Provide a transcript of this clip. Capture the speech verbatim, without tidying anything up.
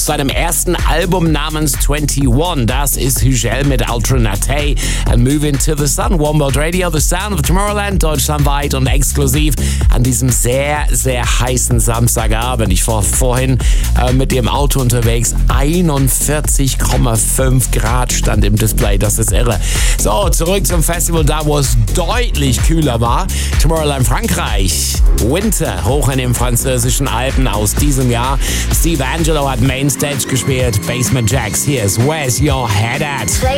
aus seinem ersten Album namens einundzwanzig. Das ist Hügel mit Alternate and Moving to the Sun. One World Radio, the sound of Tomorrowland, deutschlandweit und exklusiv an diesem sehr, sehr heißen Samstagabend. Ich war vorhin äh, mit dem Auto unterwegs. einundvierzig Komma fünf Grad stand im Display. Das ist irre. So, zurück zum Festival, da wo es deutlich kühler war. Tomorrowland Frankreich. Winter, hoch in den französischen Alpen aus diesem Jahr. Steve Angelo hat Mainstage gespielt. Basement Jaxx, here's Where's Your Head At?